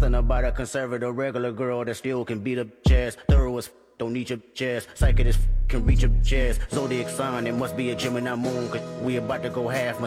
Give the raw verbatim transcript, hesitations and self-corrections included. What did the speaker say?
Wasn't about a conservative regular girl that still can beat up chest. Thorough as f- don't need your chest. Psychic as f- can reach your chest. Zodiac sign, it must be a Gemini moon. Cause we about to go half.